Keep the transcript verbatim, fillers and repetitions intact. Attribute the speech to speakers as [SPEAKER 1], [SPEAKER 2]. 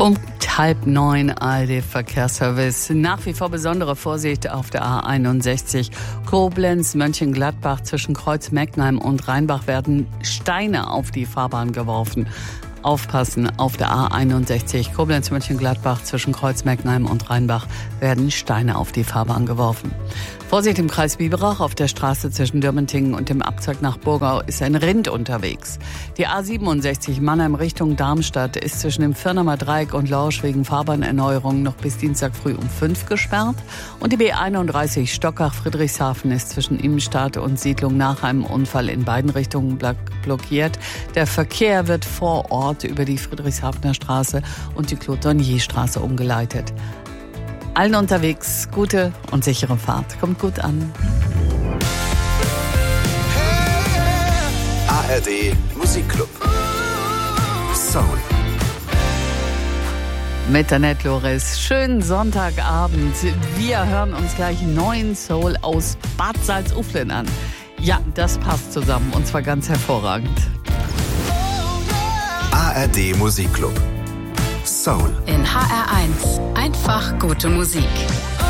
[SPEAKER 1] Punkt halb neun, A R D Verkehrsservice. Nach wie vor besondere Vorsicht auf der A einundsechzig. Koblenz, Mönchengladbach zwischen Kreuz-Meckenheim und Rheinbach werden Steine auf die Fahrbahn geworfen. Aufpassen auf der A einundsechzig. Koblenz, Mönchengladbach zwischen Kreuz-Meckenheim und Rheinbach werden Steine auf die Fahrbahn geworfen. Vorsicht im Kreis Biberach. Auf der Straße zwischen Dürmentingen und dem Abzweig nach Burgau ist ein Rind unterwegs. Die A siebenundsechzig Mannheim Richtung Darmstadt ist zwischen dem Firnamer Dreieck und Lorsch wegen Fahrbahnerneuerung noch bis Dienstag früh um fünf gesperrt. Und die B einunddreißig Stockach-Friedrichshafen ist zwischen Innenstadt und Siedlung nach einem Unfall in beiden Richtungen blockiert. Der Verkehr wird vor Ort über die Friedrichshafener Straße und die Claude-Dornier-Straße umgeleitet. Allen unterwegs gute und sichere Fahrt. Kommt gut an.
[SPEAKER 2] A R D Musikclub. Soul.
[SPEAKER 1] Mit Annette Loris. Schönen Sonntagabend. Wir hören uns gleich neuen Soul aus Bad Salzuflen an. Ja, das passt zusammen und zwar ganz hervorragend.
[SPEAKER 2] A R D Musikclub. Soul.
[SPEAKER 3] In H R eins. Einfach gute Musik.